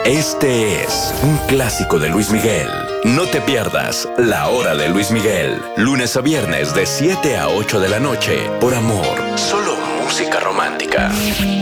Este es un clásico de Luis Miguel. No te pierdas La Hora de Luis Miguel, lunes a viernes de 7 a 8 de la noche, por Amor. Solo música romántica.